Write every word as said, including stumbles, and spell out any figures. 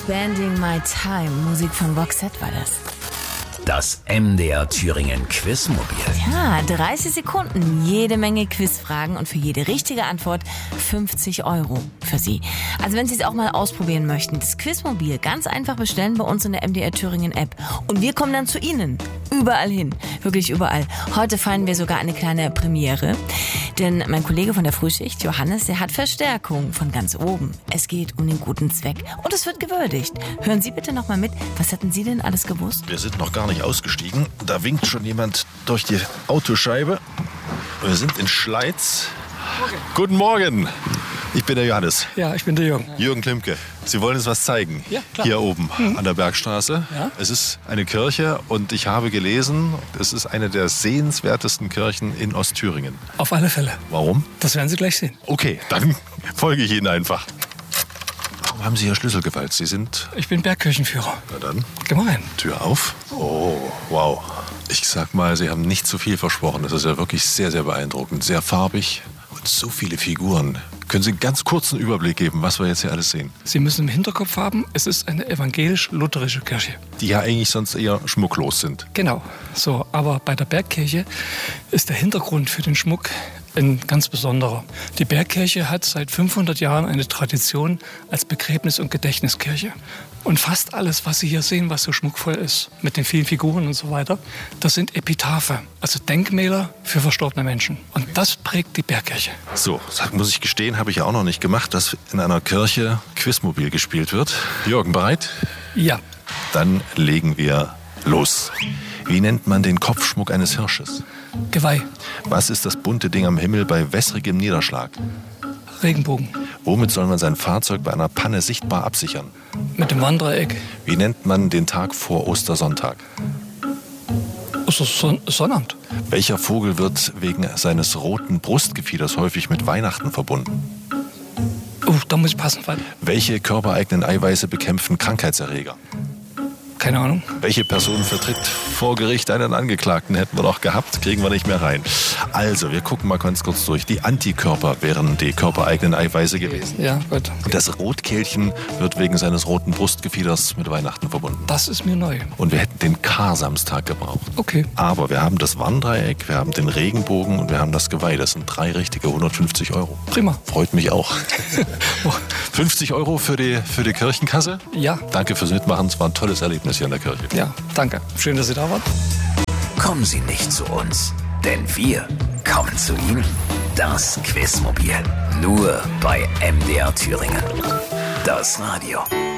Spending My Time, Musik von Roxette war das. Das M D R Thüringen Quizmobil. Ja, dreißig Sekunden, jede Menge Quizfragen und für jede richtige Antwort fünfzig Euro für Sie. Also wenn Sie es auch mal ausprobieren möchten, das Quizmobil ganz einfach bestellen bei uns in der M D R Thüringen App. Und wir kommen dann zu Ihnen, überall hin, wirklich überall. Heute feiern wir sogar eine kleine Premiere, denn mein Kollege von der Frühschicht, Johannes, der hat Verstärkung von ganz oben. Es geht um den guten Zweck und es wird gewürdigt. Hören Sie bitte noch mal mit, was hätten Sie denn alles gewusst? Wir sind noch gar nicht ausgestiegen. Da winkt schon jemand durch die Autoscheibe. Wir sind in Schleiz. Morgen. Guten Morgen. Ich bin der Johannes. Ja, ich bin der Jürgen. Jürgen Klimke. Sie wollen uns was zeigen? Ja, klar. Hier oben mhm. an der Bergstraße. Ja. Es ist eine Kirche und ich habe gelesen, es ist eine der sehenswertesten Kirchen in Ostthüringen. Auf alle Fälle. Warum? Das werden Sie gleich sehen. Okay, dann folge ich Ihnen einfach. Warum haben Sie hier Schlüsselgewalt? Sie sind... Ich bin Bergkirchenführer. Na dann. Geh mal rein. Tür auf. Oh, wow. Ich sag mal, Sie haben nicht zu viel versprochen. Das ist ja wirklich sehr, sehr beeindruckend. Sehr farbig und so viele Figuren. Können Sie einen ganz kurzen Überblick geben, was wir jetzt hier alles sehen? Sie müssen im Hinterkopf haben, es ist eine evangelisch-lutherische Kirche. Die ja eigentlich sonst eher schmucklos sind. Genau. So, aber bei der Bergkirche ist der Hintergrund für den Schmuck ein ganz besonderer. Die Bergkirche hat seit fünfhundert Jahren eine Tradition als Begräbnis- und Gedächtniskirche. Und fast alles, was Sie hier sehen, was so schmuckvoll ist, mit den vielen Figuren und so weiter, das sind Epitaphe, also Denkmäler für verstorbene Menschen. Und das prägt die Bergkirche. So, das muss ich gestehen, habe ich ja auch noch nicht gemacht, dass in einer Kirche Quizmobil gespielt wird. Jürgen, bereit? Ja. Dann legen wir los. Wie nennt man den Kopfschmuck eines Hirsches? Geweih. Was ist das bunte Ding am Himmel bei wässrigem Niederschlag? Regenbogen. Womit soll man sein Fahrzeug bei einer Panne sichtbar absichern? Mit dem Warndreieck. Wie nennt man den Tag vor Ostersonntag? Son- Sonnabend. Welcher Vogel wird wegen seines roten Brustgefieders häufig mit Weihnachten verbunden? Oh, da muss ich passen. Weiter. Welche körpereigenen Eiweiße bekämpfen Krankheitserreger? Keine Ahnung. Welche Person vertritt vor Gericht einen Angeklagten? Hätten wir doch gehabt, kriegen wir nicht mehr rein. Also, wir gucken mal ganz kurz durch. Die Antikörper wären die körpereigenen Eiweiße gewesen. Ja, gut. Das Rotkehlchen wird wegen seines roten Brustgefieders mit Weihnachten verbunden. Das ist mir neu. Und wir hätten den Karsamstag gebraucht. Okay. Aber wir haben das Warndreieck, wir haben den Regenbogen und wir haben das Geweih. Das sind drei richtige hundertfünfzig Euro. Prima. Freut mich auch. fünfzig Euro für die, für die Kirchenkasse? Ja. Danke fürs Mitmachen, es war ein tolles Erlebnis hier in der Kirche. Ja, danke. Schön, dass Sie da waren. Kommen Sie nicht zu uns, denn wir kommen zu Ihnen. Das Quizmobil. Nur bei M D R Thüringen. Das Radio.